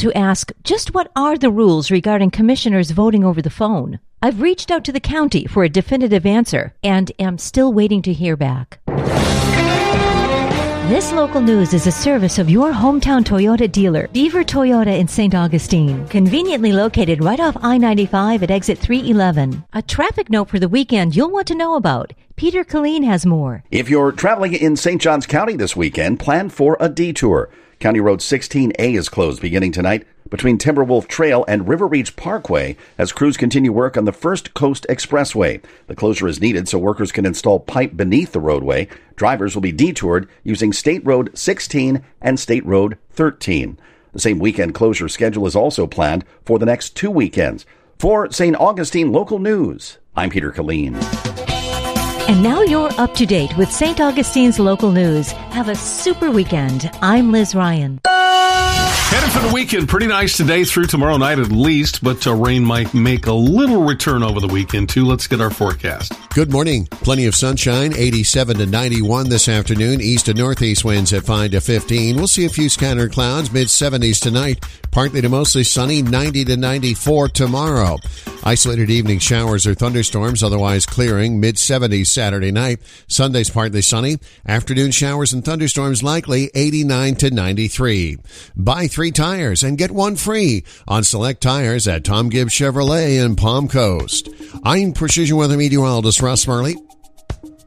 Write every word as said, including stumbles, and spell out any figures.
to ask, just what are the rules regarding commissioners voting over the phone? I've reached out to the county for a definitive answer and am still waiting to hear back. This local news is a service of your hometown Toyota dealer, Beaver Toyota in Saint Augustine, conveniently located right off I ninety-five at exit three eleven. A traffic note for the weekend you'll want to know about. Peter Killeen has more. If you're traveling in Saint Johns County this weekend, plan for a detour. County Road sixteen A is closed beginning tonight between Timberwolf Trail and River Reach Parkway as crews continue work on the First Coast Expressway. The closure is needed so workers can install pipe beneath the roadway. Drivers will be detoured using State Road sixteen and State Road thirteen. The same weekend closure schedule is also planned for the next two weekends. For Saint Augustine Local News, I'm Peter Killeen. And now you're up to date with Saint Augustine's local news. Have a super weekend. I'm Liz Ryan. Headed for the weekend. Pretty nice today through tomorrow night at least, but uh, rain might make a little return over the weekend too. Let's get our forecast. Good morning. Plenty of sunshine, eighty-seven to ninety-one this afternoon. East to northeast winds at five to fifteen. We'll see a few scattered clouds, mid seventies tonight. Partly to mostly sunny, ninety to ninety-four tomorrow. Isolated evening showers or thunderstorms, otherwise clearing, mid seventies Saturday night. Sunday's partly sunny. Afternoon showers and thunderstorms likely, eighty-nine to ninety-three. Buy three tires and get one free on select tires at Tom Gibbs Chevrolet in Palm Coast. I'm Precision Weather Meteorologist Russ Murley.